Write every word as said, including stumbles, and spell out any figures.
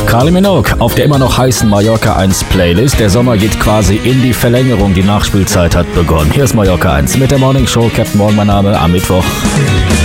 Kylie Minogue auf der immer noch heißen Mallorca eins Playlist. Der Sommer geht quasi in die Verlängerung. Die Nachspielzeit hat begonnen. Hier ist Mallorca eins mit der Morning Show. Captain Morgan, mein Name, am Mittwoch.